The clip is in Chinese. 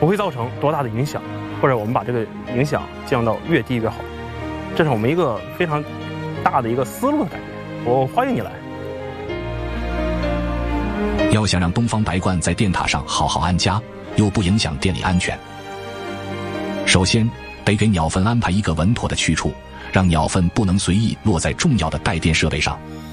不会造成多大的影响，或者我们把这个影响降到越低越好。这是我们一个非常大的一个思路的改变。我欢迎你来。 要想让东方白鹳在电塔上好好安家，又不影响电力安全，首先得给鸟粪安排一个稳妥的去处，让鸟粪不能随意落在重要的带电设备上。